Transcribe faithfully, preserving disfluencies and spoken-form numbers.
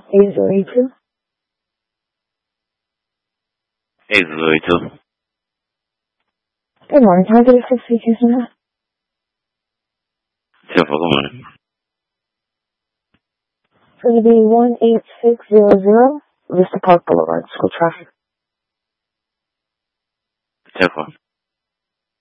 eight zero eight two. eight zero eight two. Good morning. Can I get a six feet tonight? ten four, good morning. It's going to be one eight six zero zero, Vista Park Boulevard, school traffic. ten four.